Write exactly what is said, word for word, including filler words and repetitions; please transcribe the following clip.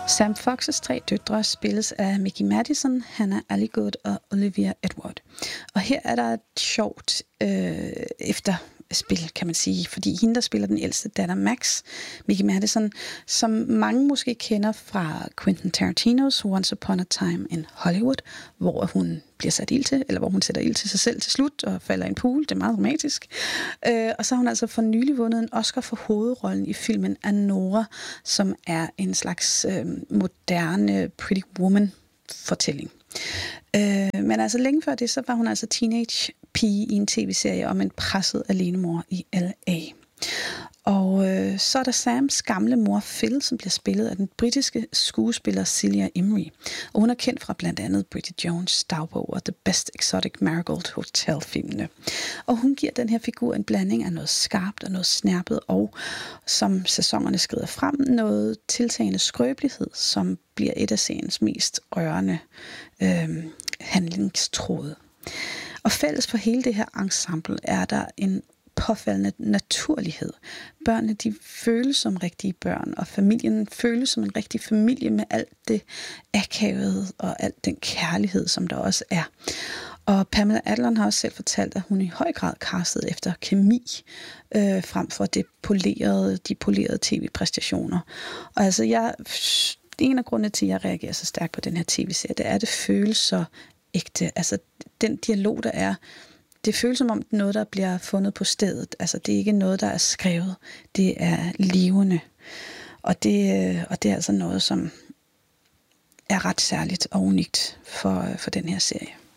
Sam Foxes tre døtre spilles af Mickey Madison, Hannah Alligood og Olivia Edward. Og her er der et sjovt øh, efterspil, kan man sige, fordi hende, der spiller den ældste datter Max, Mickey Madison, som mange måske kender fra Quentin Tarantinos Once Upon a Time in Hollywood, hvor hun bliver sat ild til, eller hvor hun sætter ild til sig selv til slut og falder i en pool. Det er meget dramatisk. Øh, og så har hun altså for nylig vundet en Oscar for hovedrollen i filmen Anora, som er en slags øh, moderne Pretty Woman-fortælling. Øh, men altså længe før det, så var hun altså teenage-pige i en tv-serie om en presset alenemor i L A. Og øh, så er der Sams gamle mor Phil, som bliver spillet af den britiske skuespiller Celia Imrie. Og hun er kendt fra blandt andet Bridget Jones' dagbog og The Best Exotic Marigold Hotel-filmene. Og hun giver den her figur en blanding af noget skarpt og noget snærpet, og som sæsonerne skrider frem, noget tiltagende skrøbelighed, som bliver et af seriens mest rørende øh, handlingstråde. Og fælles for hele det her ensemble er der en påfaldende naturlighed. Børnene, de føles som rigtige børn, og familien føles som en rigtig familie med alt det akavede og alt den kærlighed, som der også er. Og Pamela Adlon har også selv fortalt, at hun i høj grad castede efter kemi, øh, frem for det polerede, de polerede tv-præstationer. Og altså, jeg, en af grundene til, at jeg reagerer så stærkt på den her tv-serie, det er, at det føles så ægte. Altså, den dialog, der er, det føles som om det er noget, der bliver fundet på stedet. Altså, det er ikke noget, der er skrevet. Det er levende. Og det, og det er altså noget, som er ret særligt og unikt for, for den her serie.